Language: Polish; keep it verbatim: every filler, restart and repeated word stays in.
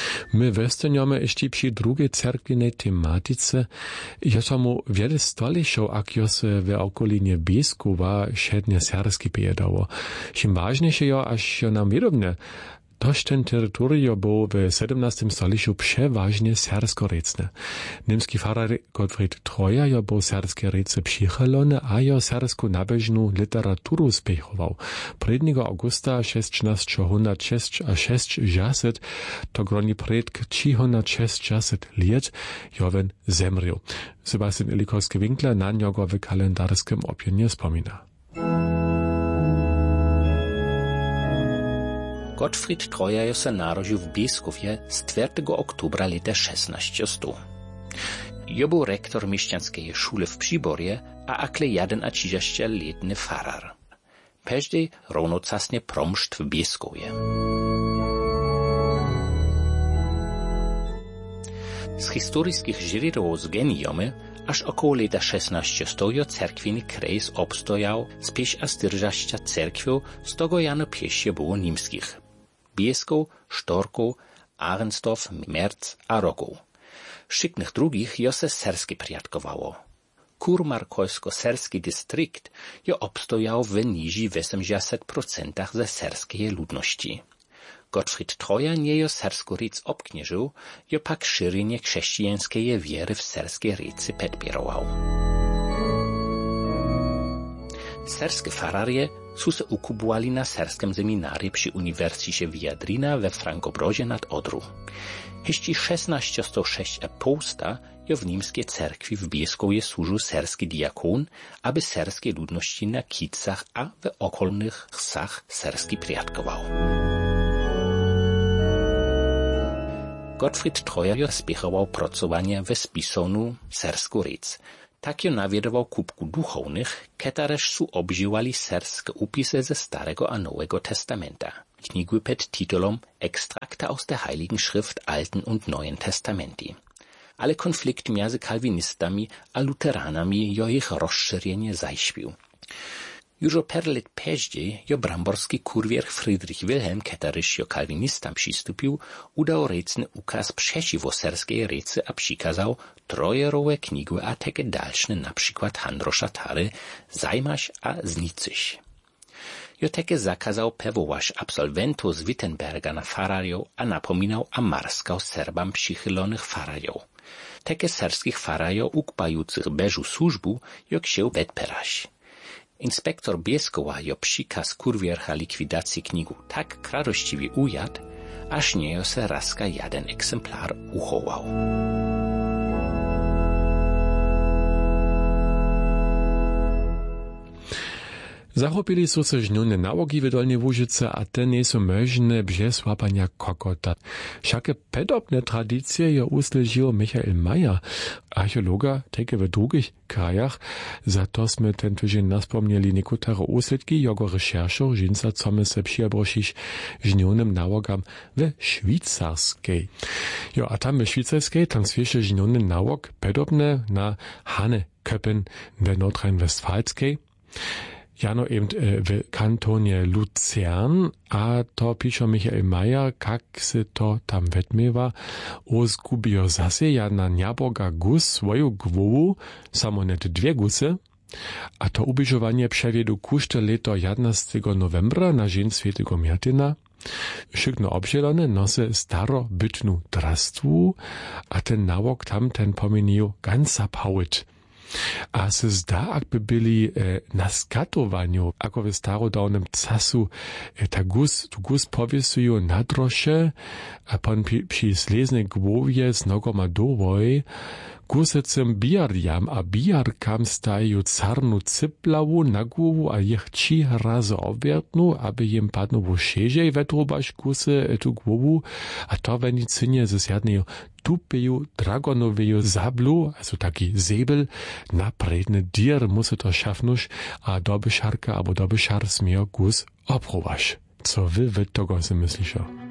My westernjome ještě při drugiej cerkwinej tematice, jo tomu wiele stolišov, ak jo se v okolinie Bieskova šedne sersky pejedało. Čím vážnejšie jo, až jo nam vědomne, tož ten teritorio był w sedemnastym stolišu przeważnie sersko-recne. Niemski farar Gottfried Troja jo był serskie rece přichelone, a jo sersku nabežnu literaturu spěchował. Predniego augusta šestnásť šesťdesiat to groni predk trzysta liet joven zemril. Sebastian Ilikowski-Winkler na njogo w kalendarskim opjenie spomina. Gottfried Troja se narodil v Bieskovje czwartego oktobra leta šestnásťsto. Jo był rektor mieszczańskiej szule w Przyborje, a akle jeden a trzydziestoletny farar. Peždej równocasnie promšt w Bieskovje. Z historyjskich źródeł z genijamy, aż około leta šestnásťsto jo cerkwiny krejs obstojał z pięćdziesięciu cerkwią, z tego jano pieście było niemskich. Bieskov, Štorkov, Arensdorf, Merz a Rogov. Szyknych drugich jo se sersky priatkowało. Kurmarkojsko-serski dystrykt jo obstojał w niži osiemdziesiąt procent ze serskiej ludności. Gottfried Troja nie jo sersku rec obknieżył, jo pak szyrienie chrześcijańskiej wiery w serskie recy podpierował. Serskie fararie su se ukubowali na serskim seminarium przy Uniwersytecie Viadrina we Frankobrodzie nad Odrą. Jeszcze szesnaście sześć aposta jo w niemskiej cerkwi w Bieskowie służył serski diakon, aby serskie ludności na Kicach a w okolnych wsach serski priatkował. Gottfried Troja jo spiechował pracowanie we spisonu sersku rec. Tak jo nawiedował kupku duchownych, ketareż su obżywali serskie upisy ze Starego a Nowego Testamenta. Knigły pod tytułom Extrakte aus der Heiligen Schrift Alten und Neuen Testamenti. Ale konflikt między kalwinistami a luteranami jo ich rozszerzenie zajśpił. Już o per lat peździej jo bramborski kurwierch Friedrich Wilhelm ketaryż jo kalwinistam przystupił, udał recny ukaz przeciwo serskiej recy a przykazał trojerowe knigły a takie dalszne, na przykład Handrosza Tary, zajmaś a znicyś. Jo takie zakazał pewołaś absolwentów z Wittenberga na fararią, a napominał a marskał Serbam przychylonych fararią. Takie serskich fararią ukbających beżu służbu, jo księł wedperaś. Inspektor Bieskowa jo przykaz kurwiercha likwidacji knigu tak krarościwie ujadł, aż nie se raska jeden egzemplar uchował. Zachopili su se žnjone nałogi w Dolnej Łużyce, a te nie są możne bez łapania kokota. Wszakie podobne tradycje jo uslyžił Michael Mayer, archeologa teke w drugich krajach, za to sme ten tydzień naspomnieli niekotare usledki jego recheršov, žinca, co my se přijabrošiš žnjonym nałogam w szwajcarskiej. Jo, a tam w szwajcarskiej tam słyszy žnjony nałog podobne na Hanne Köppen w Nordrhein-Westfalskiej. Jano eben äh, w kantonie Luzern, a to pisze Michael Mayer, kak se to tam wetmiewa, ozgubijo zase ja na njaboga gus swoju gwowu, samo net dwie gusy, a to ubižovanie przewiedu kušte leto jedenastego novembra na dzień Świętego Miertyna. Szykno obzielone nose starobytnu drastwu, a ten nałog tam ten pominił ganz zapałit. A se zda, akby byli e, na skatowaniu, ako w starodawnym casu e, ta gus, tu gus powiesują na drosze, a pan przy, przy sleznej głowie z nogoma dowoj, gusecem bijarjam a bijarkam stają carnu cyplawu na głowu, a ich trzy razy obwiertnu, aby jem padnowo szerzej wetrubać gusy tu głowu, a to weni cynie ze zjadnejo tupeju dragonoweju zablu, also taki Säbel, na predny dir musse to szafnusz, a dobyszarka albo dobyszar smiejo gus oprobasz. Co wy wy tego si myślisz?